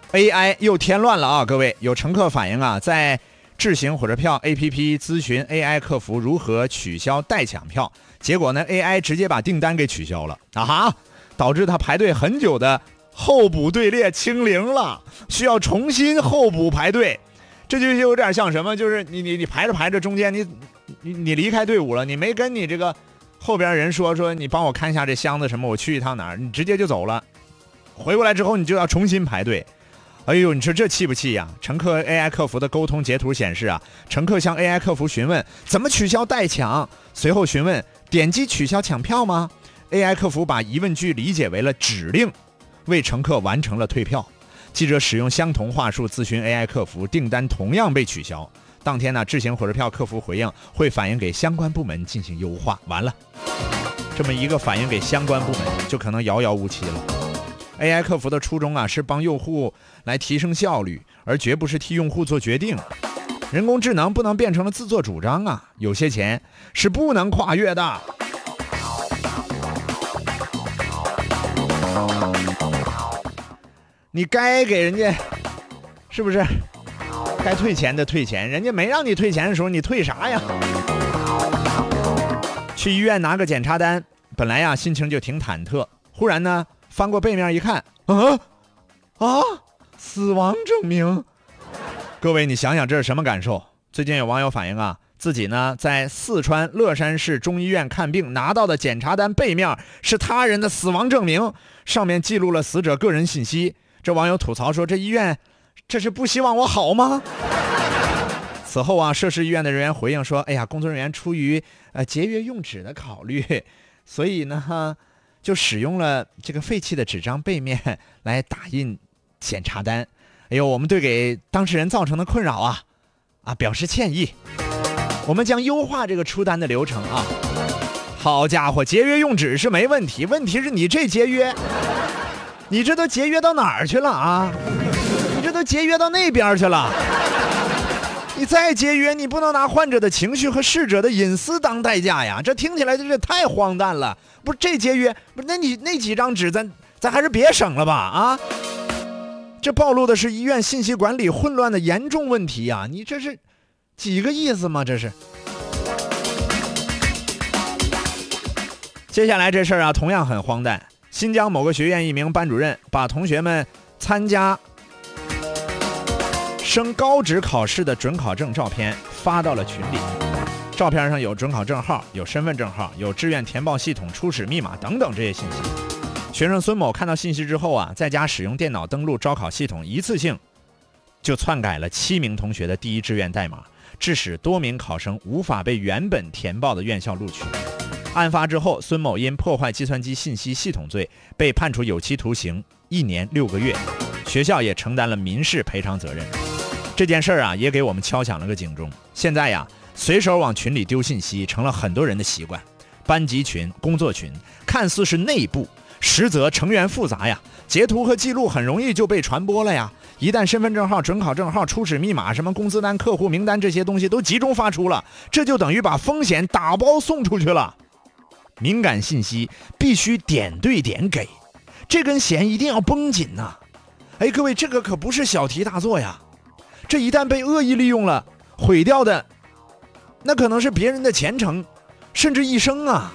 AI 又添乱了啊！各位，有乘客反映啊，在智行火车票 APP 咨询 AI 客服如何取消代抢票，结果呢 AI 直接把订单给取消了导致他排队很久的候补队列清零了，需要重新候补排队。这就有点像什么，就是你排着排着，中间你离开队伍了，你没跟你这个后边人说你帮我看一下这箱子什么，我去一趟哪儿，你直接就走了，回过来之后你就要重新排队。哎呦，你说这气不气呀？乘客 AI 客服的沟通截图显示啊，乘客向 AI 客服询问怎么取消代抢，随后询问点击取消抢票吗？ AI 客服把疑问句理解为了指令，为乘客完成了退票。记者使用相同话术咨询 AI 客服，订单同样被取消。当天呢，智行火车票客服回应会反映给相关部门进行优化。完了，这么一个反映给相关部门，就可能遥遥无期了。AI 客服的初衷啊，是帮用户来提升效率，而绝不是替用户做决定。人工智能不能变成了自作主张啊，有些钱是不能跨越的。你该给人家，是不是？该退钱的退钱，人家没让你退钱的时候，你退啥呀？去医院拿个检查单，本来呀心情就挺忐忑，忽然呢翻过背面一看，死亡证明。各位，你想想这是什么感受？最近有网友反映啊，自己呢在四川乐山市中医院看病，拿到的检查单背面是他人的死亡证明，上面记录了死者个人信息。这网友吐槽说，这医院这是不希望我好吗？此后啊，涉事医院的人员回应说，哎呀，工作人员出于节约用纸的考虑，所以呢就使用了这个废弃的纸张背面来打印检查单。哎呦，我们对给当事人造成的困扰表示歉意，我们将优化这个出单的流程啊。好家伙，节约用纸是没问题，问题是你这节约，你这都节约到哪儿去了啊？你这都节约到那边去了。你再节约，你不能拿患者的情绪和逝者的隐私当代价呀！这听起来这太荒诞了。不是这节约，不是你那几张纸咱还是别省了吧啊！这暴露的是医院信息管理混乱的严重问题啊！你这是几个意思吗？这是。接下来这事儿啊，同样很荒诞。新疆某个学院一名班主任把同学们参加升高职考试的准考证照片发到了群里，照片上有准考证号，有身份证号，有志愿填报系统初始密码等等这些信息。学生孙某看到信息之后啊，在家使用电脑登录招考系统，一次性就篡改了7名同学的第一志愿代码，致使多名考生无法被原本填报的院校录取。案发之后，孙某因破坏计算机信息系统罪被判处有期徒刑1年6个月，学校也承担了民事赔偿责任。这件事啊，也给我们敲响了个警钟。现在呀，随手往群里丢信息成了很多人的习惯。班级群、工作群看似是内部，实则成员复杂呀，截图和记录很容易就被传播了呀。一旦身份证号、准考证号、初始密码、什么工资单、客户名单这些东西都集中发出了，这就等于把风险打包送出去了。敏感信息必须点对点给，这根弦一定要绷紧呐！哎，各位，这个可不是小题大做呀！这一旦被恶意利用了，毁掉的那可能是别人的前程，甚至一生啊！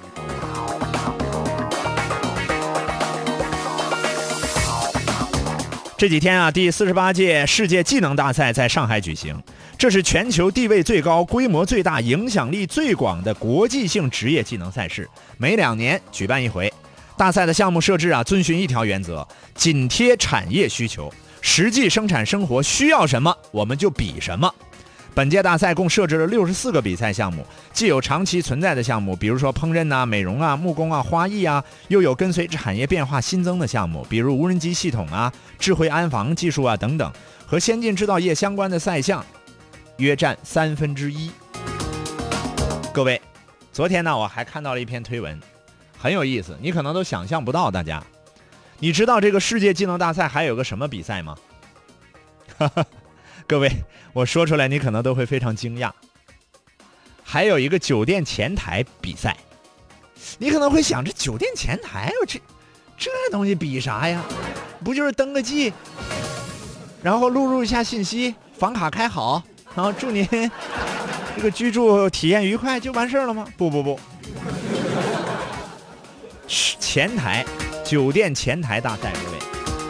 这几天啊，第48届世界技能大赛在上海举行，这是全球地位最高、规模最大、影响力最广的国际性职业技能赛事，每2年举办一回。大赛的项目设置啊，遵循一条原则：紧贴产业需求，实际生产生活需要什么，我们就比什么。本届大赛共设置了64个比赛项目，既有长期存在的项目，比如说烹饪啊、美容啊、木工啊、花艺啊，又有跟随产业变化新增的项目，比如无人机系统啊、智慧安防技术啊等等，和先进制造业相关的赛项约占1/3。各位，昨天呢，我还看到了一篇推文，很有意思，你可能都想象不到。大家，你知道这个世界技能大赛还有个什么比赛吗？各位，我说出来你可能都会非常惊讶，还有一个酒店前台比赛。你可能会想，这酒店前台这东西比啥呀？不就是登个记， 然后录入一下信息，房卡开好，然后祝您这个居住体验愉快，就完事儿了吗？不，前台，酒店前台大带各位，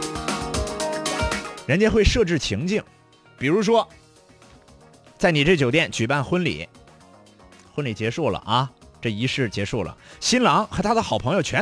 人家会设置情境，比如说，在你这酒店举办婚礼，婚礼结束了啊，这仪式结束了，新郎和他的好朋友全